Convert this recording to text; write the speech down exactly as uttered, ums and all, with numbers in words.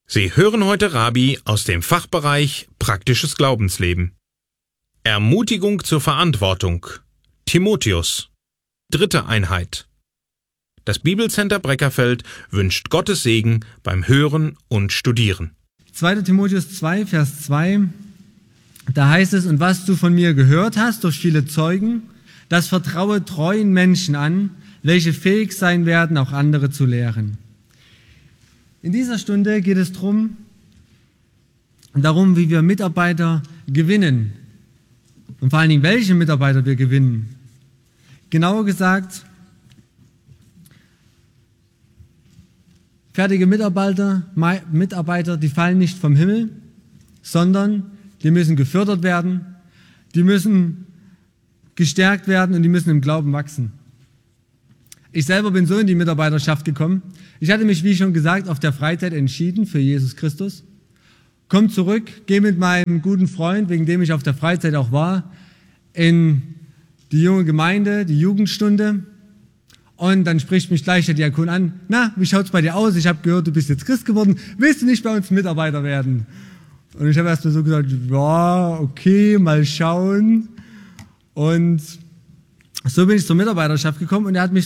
Sie hören heute Rabi aus dem Fachbereich Praktisches Glaubensleben. Ermutigung zur Verantwortung. Timotheus. Dritte Einheit. Das Bibelcenter Breckerfeld wünscht Gottes Segen beim Hören und Studieren. zweiter Timotheus zwei, Vers zwei, da heißt es, und was du von mir gehört hast durch viele Zeugen, das vertraue treuen Menschen an, welche fähig sein werden, auch andere zu lehren. In dieser Stunde geht es darum, darum, wie wir Mitarbeiter gewinnen und vor allen Dingen, welche Mitarbeiter wir gewinnen. Genauer gesagt, fertige Mitarbeiter, Mitarbeiter, die fallen nicht vom Himmel, sondern die müssen gefördert werden, die müssen gestärkt werden und die müssen im Glauben wachsen. Ich selber bin so in die Mitarbeiterschaft gekommen. Ich hatte mich, wie schon gesagt, auf der Freizeit entschieden für Jesus Christus. Komm zurück, gehe mit meinem guten Freund, wegen dem ich auf der Freizeit auch war, in die junge Gemeinde, die Jugendstunde. Und dann spricht mich gleich der Diakon an. Na, wie schaut's bei dir aus? Ich habe gehört, du bist jetzt Christ geworden. Willst du nicht bei uns Mitarbeiter werden? Und ich habe erst mal so gesagt, ja, okay, mal schauen. Und so bin ich zur Mitarbeiterschaft gekommen und er hat mich